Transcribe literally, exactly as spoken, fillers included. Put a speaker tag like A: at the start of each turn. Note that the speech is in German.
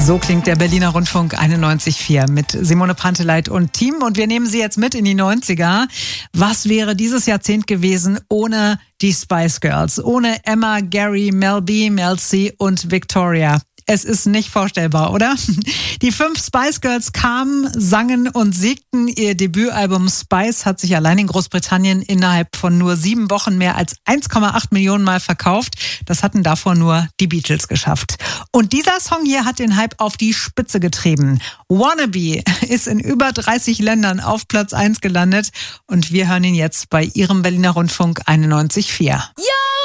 A: So klingt der Berliner Rundfunk einundneunzig Komma vier mit Simone Panteleit und Team. Und wir nehmen Sie jetzt mit in die neunziger. Was wäre dieses Jahrzehnt gewesen ohne die Spice Girls? Ohne Emma, Gary, Mel B, Mel C und Victoria? Es ist nicht vorstellbar, oder? Die fünf Spice Girls kamen, sangen und siegten. Ihr Debütalbum Spice hat sich allein in Großbritannien innerhalb von nur sieben Wochen mehr als eins Komma acht Millionen Mal verkauft. Das hatten davor nur die Beatles geschafft. Und dieser Song hier hat den Hype auf die Spitze getrieben. Wannabe ist in über dreißig Ländern auf Platz eins gelandet. Und wir hören ihn jetzt bei Ihrem Berliner Rundfunk einundneunzig Komma vier.
B: Ja!